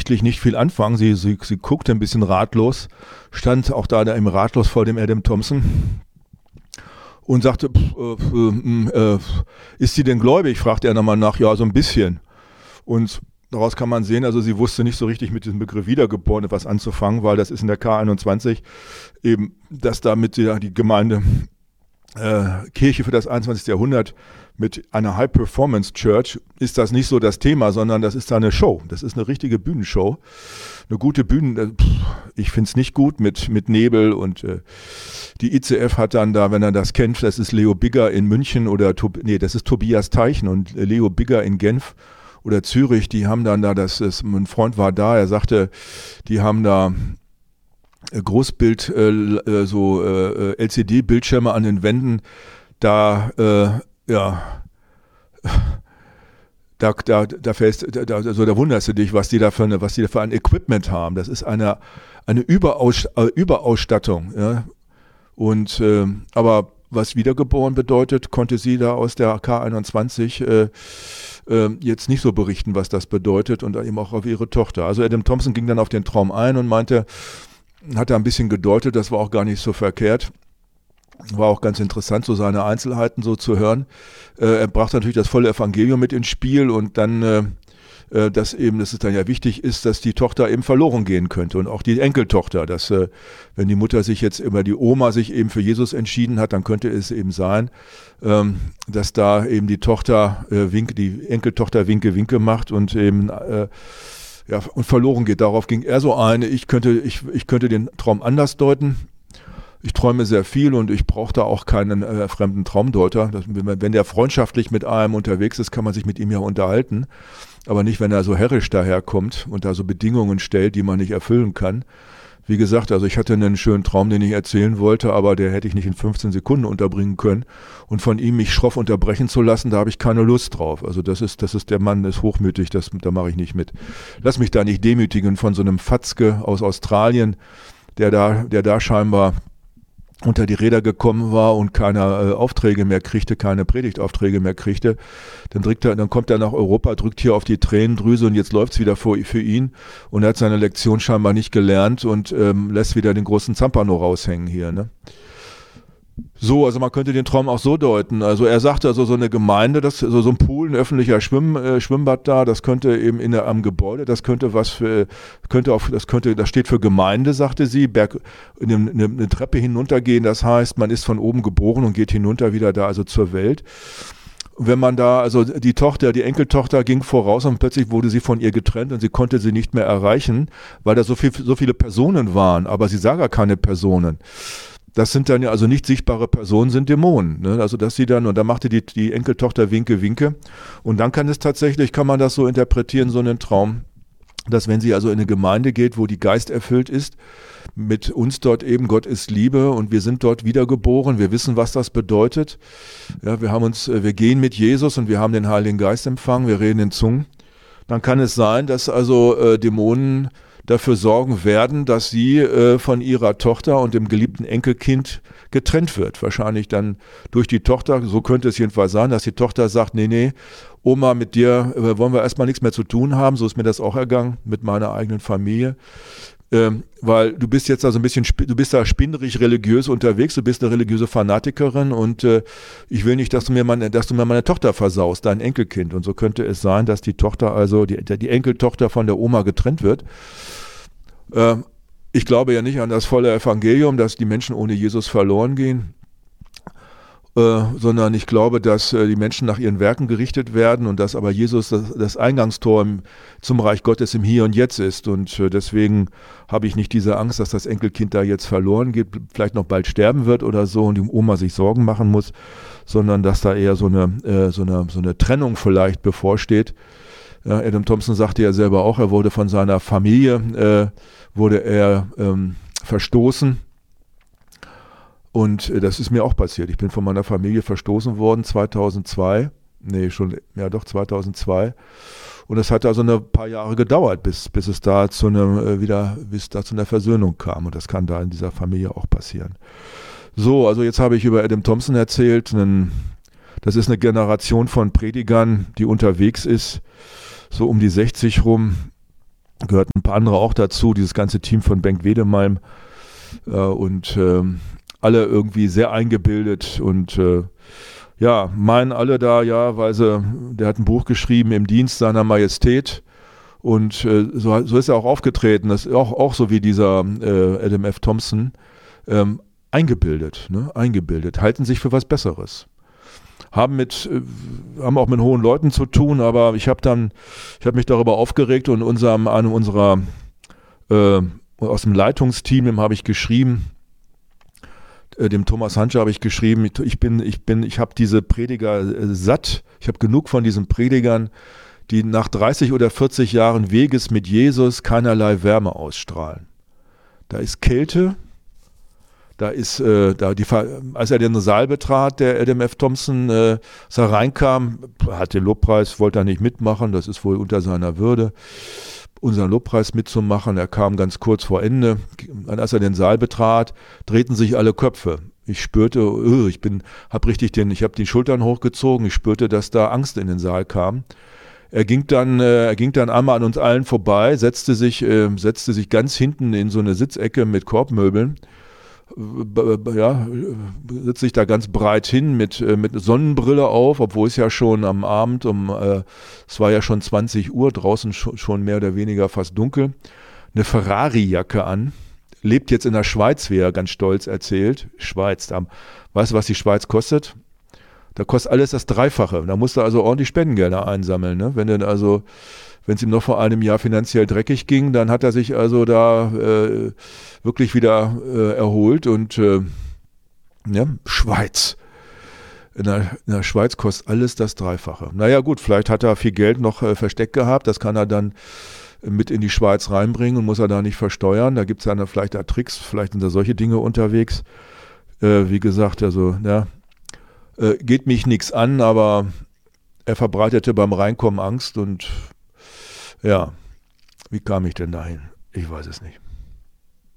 offensichtlich nicht viel anfangen. Sie guckte ein bisschen ratlos, stand auch da im Ratlos vor dem Adam Thompson und sagte, ist sie denn gläubig? Fragte er nochmal nach, ja, so ein bisschen. Und daraus kann man sehen, also sie wusste nicht so richtig mit diesem Begriff Wiedergeboren etwas anzufangen, weil das ist in der K21 eben, dass damit die Gemeinde Kirche für das 21. Jahrhundert mit einer High-Performance-Church ist das nicht so das Thema, sondern das ist da eine Show. Das ist eine richtige Bühnenshow. Eine gute ich finde es nicht gut mit Nebel und die ICF hat dann da, wenn er das kennt, das ist Leo Bigger in München das ist Tobias Teichen und Leo Bigger in Genf oder Zürich, die haben dann da, mein Freund war da, er sagte, die haben da Großbild, LCD-Bildschirme an den Wänden, da wunderst du dich, was die da für ein Equipment haben. Das ist eine Überausstattung. Ja? Und aber was wiedergeboren bedeutet, konnte sie da aus der K21 jetzt nicht so berichten, was das bedeutet und eben auch auf ihre Tochter. Also Adam Thompson ging dann auf den Traum ein und meinte, hat da ein bisschen gedeutet, das war auch gar nicht so verkehrt. War auch ganz interessant, so seine Einzelheiten so zu hören. Er brachte natürlich das volle Evangelium mit ins Spiel und dann, dass es dann ja wichtig ist, dass die Tochter eben verloren gehen könnte und auch die Enkeltochter, dass wenn die Mutter sich jetzt über die Oma sich eben für Jesus entschieden hat, dann könnte es eben sein, dass da eben die Tochter, die Enkeltochter Winke macht und eben und verloren geht. Darauf ging er so ein, ich könnte den Traum anders deuten. Ich träume sehr viel und ich brauche da auch keinen fremden Traumdeuter. Wenn der freundschaftlich mit einem unterwegs ist, kann man sich mit ihm ja unterhalten. Aber nicht, wenn er so herrisch daherkommt und da so Bedingungen stellt, die man nicht erfüllen kann. Wie gesagt, also ich hatte einen schönen Traum, den ich erzählen wollte, aber der hätte ich nicht in 15 Sekunden unterbringen können. Und von ihm mich schroff unterbrechen zu lassen, da habe ich keine Lust drauf. Also das ist der Mann, ist hochmütig, da mache ich nicht mit. Lass mich da nicht demütigen von so einem Fatzke aus Australien, der da scheinbar unter die Räder gekommen war und keine Aufträge mehr kriegte, keine Predigtaufträge mehr kriegte. Dann kommt er nach Europa, drückt hier auf die Tränendrüse und jetzt läuft's wieder für ihn und er hat seine Lektion scheinbar nicht gelernt und lässt wieder den großen Zampano raushängen hier, ne? So, also man könnte den Traum auch so deuten. Also er sagte, also so eine Gemeinde, so ein Pool, ein öffentlicher Schwimmbad da, das könnte eben am Gebäude, das steht für Gemeinde, sagte sie, eine Treppe hinuntergehen, das heißt, man ist von oben geboren und geht hinunter wieder da, also zur Welt. Wenn man da, also die Enkeltochter ging voraus und plötzlich wurde sie von ihr getrennt und sie konnte sie nicht mehr erreichen, weil da so viele Personen waren, aber sie sah gar keine Personen. Das sind dann ja also nicht sichtbare Personen, sind Dämonen. Ne? Also dass sie dann, und da machte die Enkeltochter Winke. Und dann kann man das so interpretieren, so einen Traum, dass wenn sie also in eine Gemeinde geht, wo die Geist erfüllt ist, mit uns dort eben, Gott ist Liebe und wir sind dort wiedergeboren, wir wissen, was das bedeutet. Ja, wir gehen mit Jesus und wir haben den Heiligen Geist empfangen, wir reden in Zungen. Dann kann es sein, dass also Dämonen dafür sorgen werden, dass sie von ihrer Tochter und dem geliebten Enkelkind getrennt wird. Wahrscheinlich dann durch die Tochter, so könnte es jedenfalls sein, dass die Tochter sagt, nee, Oma, mit dir wollen wir erstmal nichts mehr zu tun haben. So ist mir das auch ergangen mit meiner eigenen Familie. Weil du bist jetzt also du bist da spinnerig religiös unterwegs, du bist eine religiöse Fanatikerin und ich will nicht, dass du mir meine Tochter versaust, dein Enkelkind. Und so könnte es sein, dass die Tochter, also die Enkeltochter von der Oma getrennt wird. Ich glaube ja nicht an das volle Evangelium, dass die Menschen ohne Jesus verloren gehen. Sondern ich glaube, dass die Menschen nach ihren Werken gerichtet werden und dass aber Jesus das Eingangstor zum Reich Gottes im Hier und Jetzt ist. Und deswegen habe ich nicht diese Angst, dass das Enkelkind da jetzt verloren geht, vielleicht noch bald sterben wird oder so und die Oma sich Sorgen machen muss, sondern dass da eher so eine Trennung vielleicht bevorsteht. Ja, Adam Thompson sagte ja selber auch, er wurde von seiner Familie verstoßen. Und das ist mir auch passiert. Ich bin von meiner Familie verstoßen worden 2002. Und es hat also ein paar Jahre gedauert, bis es da zu einer Versöhnung kam. Und das kann da in dieser Familie auch passieren. So, also jetzt habe ich über Adam Thompson erzählt. Das ist eine Generation von Predigern, die unterwegs ist, so um die 60 rum. gehörten ein paar andere auch dazu, dieses ganze Team von Bengt Wedemalm und alle irgendwie sehr eingebildet und ja, meinen alle da, ja, weil der hat ein Buch geschrieben im Dienst seiner Majestät und so ist er auch aufgetreten, das ist auch so wie dieser Adam F. Thompson, eingebildet, ne? Eingebildet, halten sich für was Besseres. Haben auch mit hohen Leuten zu tun, aber ich habe mich darüber aufgeregt und aus dem Leitungsteam, dem habe ich geschrieben, dem Thomas Hantscher habe ich geschrieben, ich habe diese Prediger satt, ich habe genug von diesen Predigern, die nach 30 oder 40 Jahren Weges mit Jesus keinerlei Wärme ausstrahlen. Da ist Kälte, als er den Saal betrat, der Adam F. Thompson, als er reinkam, hat den Lobpreis, wollte er nicht mitmachen, das ist wohl unter seiner Würde, unseren Lobpreis mitzumachen. Er kam ganz kurz vor Ende. Und als er den Saal betrat, drehten sich alle Köpfe. Ich spürte, ich habe die Schultern hochgezogen, ich spürte, dass da Angst in den Saal kam. Er ging dann einmal an uns allen vorbei, setzte sich ganz hinten in so eine Sitzecke mit Korbmöbeln, ja, sitzt sich da ganz breit hin mit Sonnenbrille auf, obwohl es ja schon am Abend es war ja schon 20 Uhr, draußen schon mehr oder weniger fast dunkel, eine Ferrari-Jacke an, lebt jetzt in der Schweiz, wie er ganz stolz erzählt. Schweiz, weißt du, was die Schweiz kostet? Da kostet alles das Dreifache. Da musst du also ordentlich Spendengelder einsammeln, ne? Wenn es ihm noch vor einem Jahr finanziell dreckig ging, dann hat er sich also da wirklich wieder erholt und ja, Schweiz. In der Schweiz kostet alles das Dreifache. Naja gut, vielleicht hat er viel Geld noch versteckt gehabt, das kann er dann mit in die Schweiz reinbringen und muss er da nicht versteuern. Da gibt es dann vielleicht da Tricks, vielleicht sind da solche Dinge unterwegs. Wie gesagt, also ja, geht mich nichts an, aber er verbreitete beim Reinkommen Angst und ja, wie kam ich denn dahin? Ich weiß es nicht.